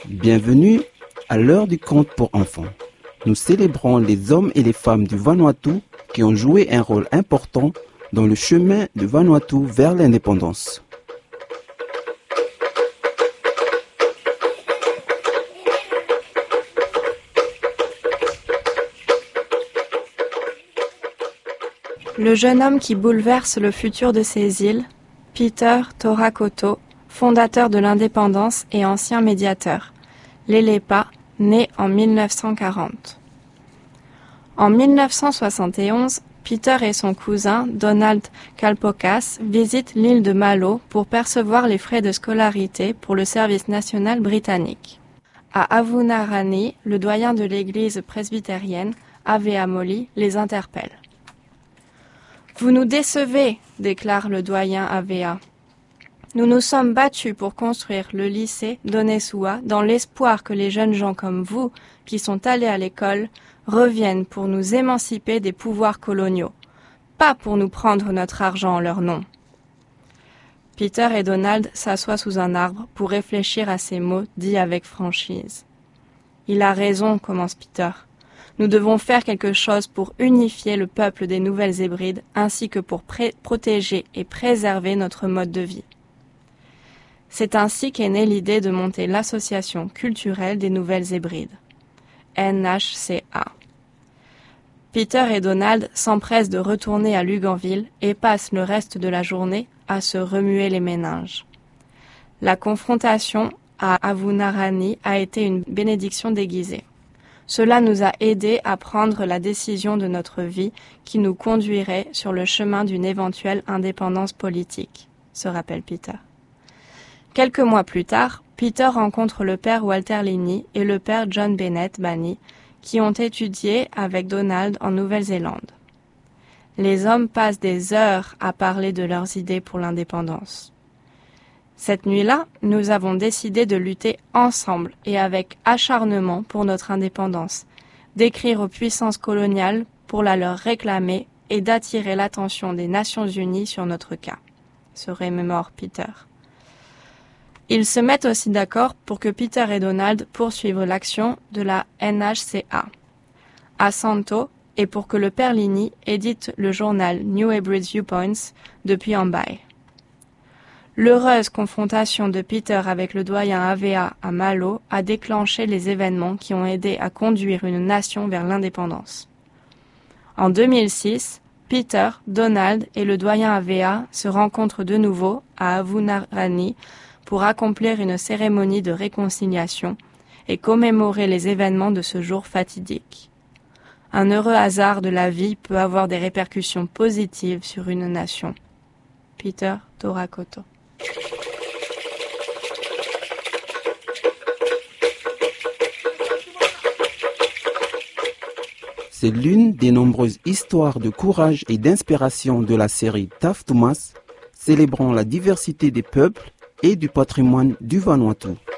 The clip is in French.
Bienvenue à l'heure du conte pour enfants. Nous célébrons les hommes et les femmes du Vanuatu qui ont joué un rôle important dans le chemin du Vanuatu vers l'indépendance. Le jeune homme qui bouleverse le futur de ces îles, Peter Torakoto, fondateur de l'indépendance et ancien médiateur, Lelepa, né en 1940. En 1971, Peter et son cousin, Donald Kalpokas, visitent l'île de Malo pour percevoir les frais de scolarité pour le service national britannique. À Avunarani, le doyen de l'église presbytérienne, Avea Molly, les interpelle. « Vous nous décevez, déclare le doyen Avea. Nous nous sommes battus pour construire le lycée d'Onesua dans l'espoir que les jeunes gens comme vous, qui sont allés à l'école, reviennent pour nous émanciper des pouvoirs coloniaux, pas pour nous prendre notre argent en leur nom. » Peter et Donald s'assoient sous un arbre pour réfléchir à ces mots dits avec franchise. « Il a raison, commence Peter. Nous devons faire quelque chose pour unifier le peuple des Nouvelles-Hébrides ainsi que pour protéger et préserver notre mode de vie. » C'est ainsi qu'est née l'idée de monter l'Association culturelle des Nouvelles-Hébrides, NHCA. Peter et Donald s'empressent de retourner à Luganville et passent le reste de la journée à se remuer les méninges. La confrontation à Avunarani a été une bénédiction déguisée. Cela nous a aidés à prendre la décision de notre vie qui nous conduirait sur le chemin d'une éventuelle indépendance politique, se rappelle Peter. Quelques mois plus tard, Peter rencontre le père Walter Linney et le père John Bennett Bani, qui ont étudié avec Donald en Nouvelle-Zélande. Les hommes passent des heures à parler de leurs idées pour l'indépendance. Cette nuit-là, nous avons décidé de lutter ensemble et avec acharnement pour notre indépendance, d'écrire aux puissances coloniales pour la leur réclamer et d'attirer l'attention des Nations Unies sur notre cas, se remémore Peter. Ils se mettent aussi d'accord pour que Peter et Donald poursuivent l'action de la NHCA à Santo et pour que le père Linney édite le journal New Hebrides Viewpoints depuis Ambaï. L'heureuse confrontation de Peter avec le doyen Avea à Malo a déclenché les événements qui ont aidé à conduire une nation vers l'indépendance. En 2006, Peter, Donald et le doyen Avea se rencontrent de nouveau à Avunarani pour accomplir une cérémonie de réconciliation et commémorer les événements de ce jour fatidique. Un heureux hasard de la vie peut avoir des répercussions positives sur une nation. Peter Torakoto. C'est l'une des nombreuses histoires de courage et d'inspiration de la série Taftumas, célébrant la diversité des peuples et du patrimoine du Vanuatu.